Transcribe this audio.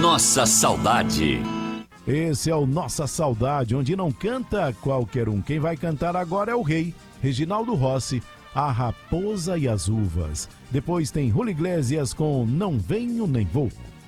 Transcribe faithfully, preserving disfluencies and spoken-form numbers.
Nossa Saudade. Esse é o Nossa Saudade, onde não canta qualquer um. Quem vai cantar agora é o rei, Reginaldo Rossi, A Raposa e as Uvas. Depois tem Julio Iglesias com Não Venho Nem Vou.